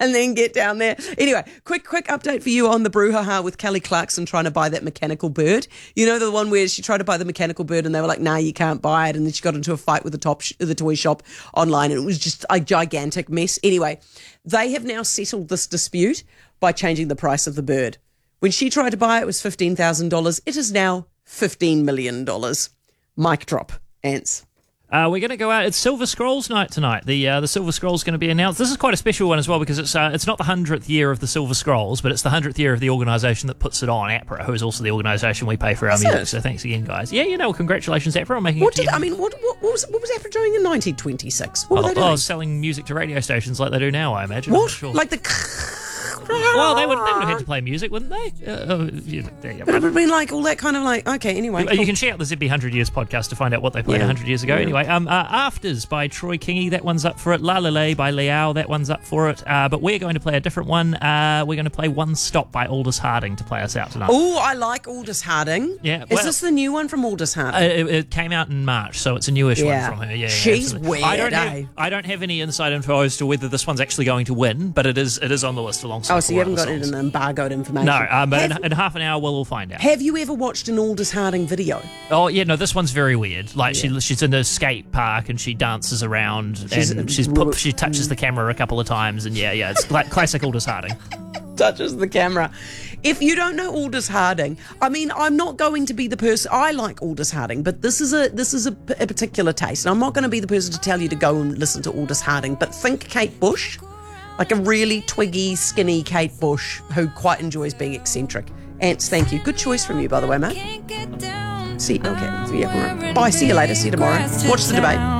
and then get down there. Anyway, quick update for you on the brouhaha with Kelly Clarkson trying to buy that mechanical bird. You know, the one where she tried to buy the mechanical bird and they were like, nah, you can't buy it. And then she got into a fight with the toy shop online, and it was just a gigantic mess. Anyway, they have now settled this dispute by changing the price of the bird. When she tried to buy it, it was $15,000. It is now $15 million. Mic drop, Ants. We're going to go out. It's Silver Scrolls night tonight. The Silver Scrolls going to be announced. This is quite a special one as well because it's not the 100th year of the Silver Scrolls, but it's the 100th year of the organisation that puts it on, APRA, who is also the organisation we pay for our music. So thanks again, guys. Yeah, congratulations, APRA, on making it. What was APRA doing in 1926? What were they doing? Selling music to radio stations like they do now, I imagine. What? Sure. Like the... Well, they would have had to play music, wouldn't they? But it would have been like all that kind of like, okay, anyway. You can check out the Zippy 100 Years podcast to find out what they played 100 years ago. Yeah. Anyway, Afters by Troy Kingi, that one's up for it. La La La by Liao, that one's up for it. But we're going to play a different one. We're going to play One Stop by Aldous Harding to play us out tonight. Oh, I like Aldous Harding. Yeah. Is this the new one from Aldous Harding? It came out in March, so it's a newish one from her. Yeah, she's absolutely. weird, I don't have any inside info as to whether this one's actually going to win, but it is on the list alongside. Oh, so you haven't got it in embargoed information? No, but in half an hour we'll find out. Have you ever watched an Aldous Harding video? Oh, yeah, no, this one's very weird. Like, she's in a skate park and she dances around and she touches the camera a couple of times and it's like classic Aldous Harding. Touches the camera. If you don't know Aldous Harding, I mean, I'm not going to be the person. I like Aldous Harding, but this is a particular taste. And I'm not going to be the person to tell you to go and listen to Aldous Harding, but think Kate Bush. Like a really twiggy, skinny Kate Bush who quite enjoys being eccentric. Ants, thank you. Good choice from you, by the way, mate. Bye. See you later. See you tomorrow. Watch the debate.